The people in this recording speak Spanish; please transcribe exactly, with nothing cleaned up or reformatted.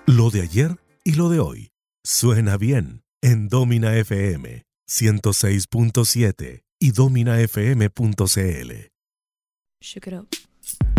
Lo de ayer y lo de hoy suena bien en Domina F M ciento seis punto siete y domina f m punto c l. Shook it up.